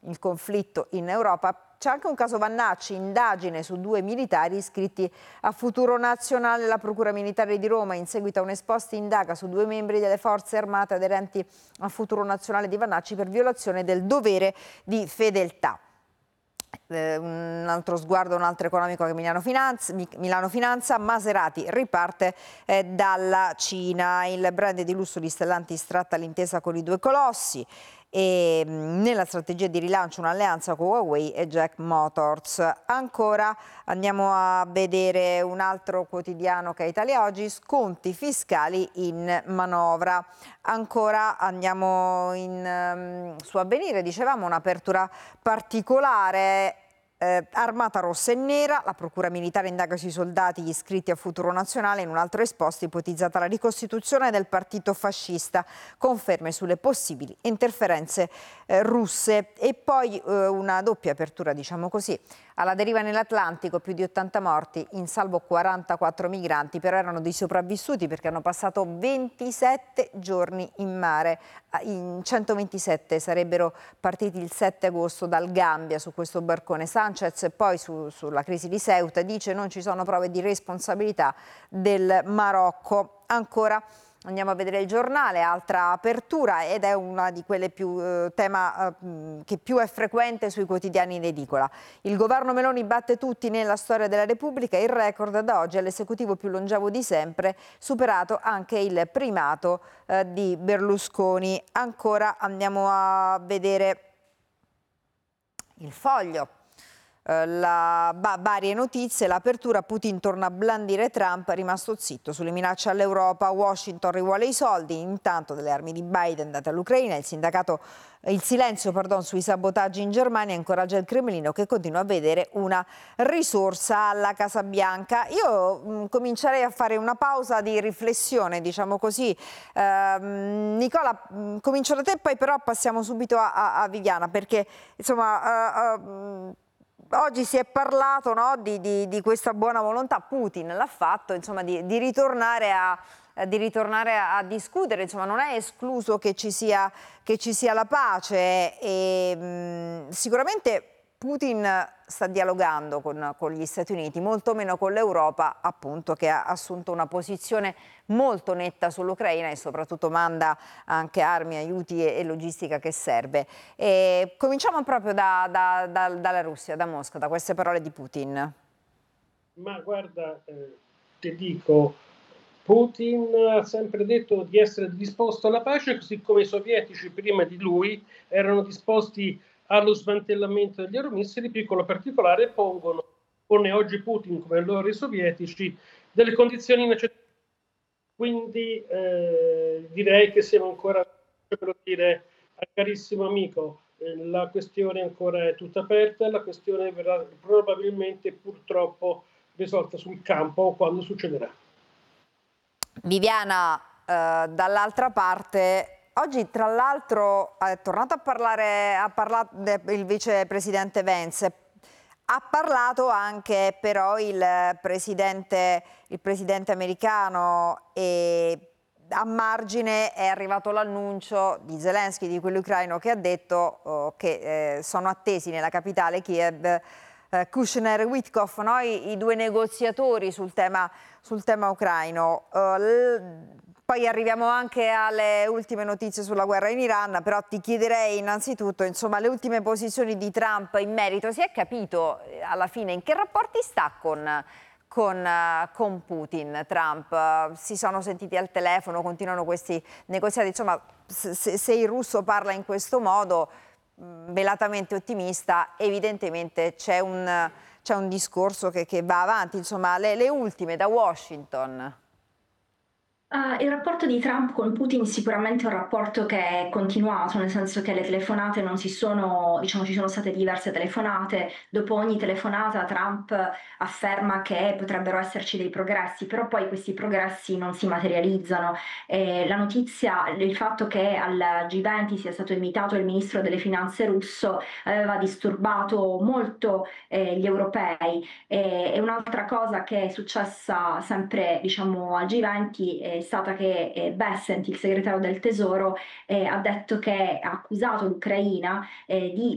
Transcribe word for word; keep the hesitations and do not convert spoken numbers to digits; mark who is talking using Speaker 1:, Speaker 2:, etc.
Speaker 1: il conflitto in Europa. C'è anche un caso Vannacci, indagine su due militari iscritti a Futuro Nazionale. La Procura Militare di Roma, in seguito a un esposto, indaga su due membri delle forze armate aderenti a Futuro Nazionale di Vannacci per violazione del dovere di fedeltà. Eh, un altro sguardo, un altro economico che Milano Finanza, Milano Finanza Maserati riparte eh, dalla Cina. Il brand di lusso di Stellantis tratta l'intesa con i due colossi e mh, nella strategia di rilancio un'alleanza con Huawei e Jack Motors. Ancora andiamo a vedere un altro quotidiano che è Italia Oggi, sconti fiscali in manovra. Ancora andiamo in, um, su Avvenire, dicevamo un'apertura particolare. Eh, Armata rossa e nera, la Procura Militare indaga sui soldati gli iscritti a Futuro Nazionale. In un altro esposto, ipotizzata la ricostituzione del partito fascista, conferme sulle possibili interferenze eh, russe. E poi eh, una doppia apertura, diciamo così, alla deriva nell'Atlantico, più di ottanta morti, in salvo quarantaquattro migranti, però erano dei sopravvissuti perché hanno passato ventisette giorni in mare. In centoventisette sarebbero partiti il sette agosto dal Gambia su questo barcone. Sanchez poi su, sulla crisi di Ceuta dice non ci sono prove di responsabilità del Marocco. Ancora andiamo a vedere il Giornale, altra apertura, ed è una di quelle più eh, tema eh, che più è frequente sui quotidiani in edicola. Il governo Meloni batte tutti nella storia della Repubblica, il record da oggi è l'esecutivo più longevo di sempre, superato anche il primato eh, di Berlusconi. Ancora andiamo a vedere il Foglio. La, ba, varie notizie, l'apertura, Putin torna a blandire Trump, rimasto zitto sulle minacce all'Europa, Washington rivuole i soldi, intanto delle armi di Biden date all'Ucraina, il sindacato, il silenzio pardon, sui sabotaggi in Germania incoraggia il Cremlino che continua a vedere una risorsa alla Casa Bianca. Io mh, comincerei a fare una pausa di riflessione, diciamo così. Eh, Nicola, mh, comincio da te, poi però passiamo subito a, a, a Viviana, perché insomma... Uh, uh, Oggi si è parlato, no, di, di, di questa buona volontà, Putin l'ha fatto, insomma, di, di ritornare, a, di ritornare a, a discutere, insomma non è escluso che ci sia, che ci sia la pace e mh, sicuramente Putin sta dialogando con, con gli Stati Uniti, molto meno con l'Europa, appunto, che ha assunto una posizione molto netta sull'Ucraina e soprattutto manda anche armi, aiuti e, e logistica che serve. E cominciamo proprio da, da, da, dalla Russia, da Mosca, da queste parole di Putin.
Speaker 2: Ma guarda, eh, ti dico, Putin ha sempre detto di essere disposto alla pace, così come i sovietici prima di lui erano disposti allo smantellamento degli aeromissili. Piccolo particolare, pongono, pone oggi Putin come loro i sovietici, delle condizioni inaccettabili. Quindi eh, direi che siamo ancora, per dire al carissimo amico, eh, la questione ancora è tutta aperta, la questione verrà probabilmente purtroppo risolta sul campo quando succederà.
Speaker 1: Viviana, eh, dall'altra parte... Oggi tra l'altro è tornato a parlare, ha parlato il vicepresidente Vance, ha parlato anche però il presidente, il presidente americano e a margine è arrivato l'annuncio di Zelensky, di quello ucraino, che ha detto oh, che eh, sono attesi nella capitale Kiev eh, Kushner e Witkoff, no? I, i due negoziatori sul tema, sul tema ucraino. Uh, Poi arriviamo anche alle ultime notizie sulla guerra in Iran, però ti chiederei innanzitutto, insomma, le ultime posizioni di Trump in merito. Si è capito alla fine in che rapporti sta con, con, con Putin, Trump? Si sono sentiti al telefono, continuano questi negoziati. Insomma, se, se il russo parla in questo modo, velatamente ottimista, evidentemente c'è un, c'è un discorso che, che va avanti. Insomma, le, le ultime da Washington.
Speaker 3: Uh, il rapporto di Trump con Putin sicuramente è un rapporto che è continuato, nel senso che le telefonate non si sono, diciamo, ci sono state diverse telefonate, dopo ogni telefonata Trump afferma che potrebbero esserci dei progressi, però poi questi progressi non si materializzano. Eh, la notizia, il fatto che al G venti sia stato invitato il ministro delle finanze russo aveva disturbato molto eh, gli europei, e, e un'altra cosa che è successa sempre, diciamo, al G venti è stata che eh, Bessent, il segretario del Tesoro, eh, ha detto che ha accusato l'Ucraina eh, di